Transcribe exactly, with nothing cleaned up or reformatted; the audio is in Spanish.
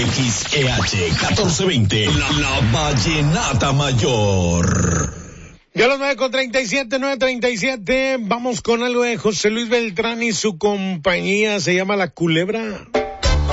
X E H catorce veinte, la, la Vallenata Mayor. Ya los nueve con treinta y siete, nueve treinta y siete, vamos con algo de José Luis Beltrán y su compañía, se llama La Culebra.